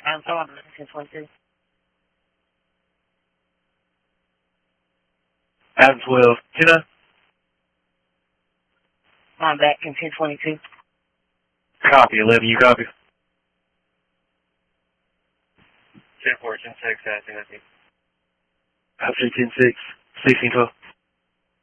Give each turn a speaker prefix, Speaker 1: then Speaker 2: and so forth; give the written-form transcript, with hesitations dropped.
Speaker 1: I'm calling 1022.
Speaker 2: Adam 12. 10
Speaker 1: I'm back in 1022.
Speaker 2: Copy. 11. You copy?
Speaker 3: 10-4, 10-6, 10-6.
Speaker 2: Option 10-6. 16-12.